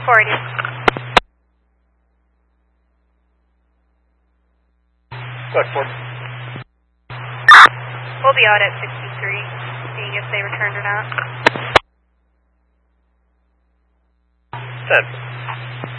480. Go ahead, 4. We'll be out at 63, seeing if they returned or not. 10.